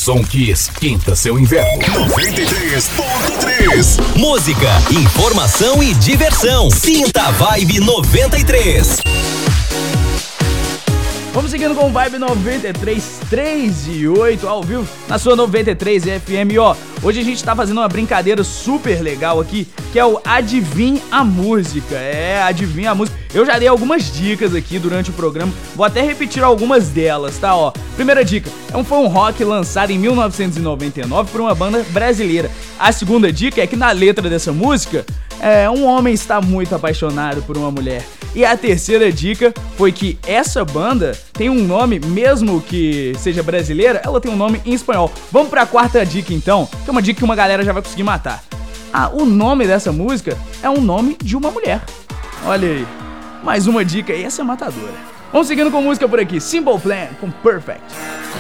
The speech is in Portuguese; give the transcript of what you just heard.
som que esquenta seu inverno. 93.3. Música, informação e diversão. Sinta a Vibe 93. Vamos seguindo com o Vibe 93, 3 e 8, ao vivo, na sua 93 FM. E ó, hoje a gente tá fazendo uma brincadeira super legal aqui, que é o Adivinha a Música. Adivinha a Música. Eu já dei algumas dicas aqui durante o programa, vou até repetir algumas delas, tá? Ó, primeira dica, foi um rock lançado em 1999 por uma banda brasileira. A segunda dica é que na letra dessa música, um homem está muito apaixonado por uma mulher. E a terceira dica foi que essa banda tem um nome, mesmo que seja brasileira, ela tem um nome em espanhol. Vamos pra quarta dica então, que é uma dica que uma galera já vai conseguir matar. O nome dessa música é um nome de uma mulher. Olha aí, mais uma dica e essa é matadora. Vamos seguindo com música por aqui, Simple Plan com Perfect.